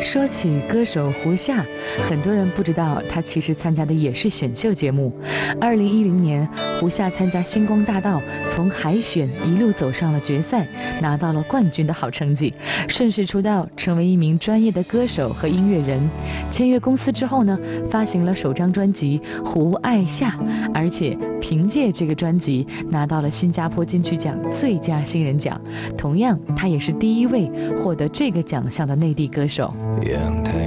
说起歌手胡夏，很多人不知道他其实参加的也是选秀节目。2010年，胡夏参加星光大道，从海选一路走上了决赛，拿到了冠军的好成绩，顺势出道，成为一名专业的歌手和音乐人。签约公司之后呢，发行了首张专辑《胡爱夏》，而且凭借这个专辑拿到了新加坡金曲奖最佳新人奖。同样，他也是第一位获得这个奖项的内地歌手。 阳台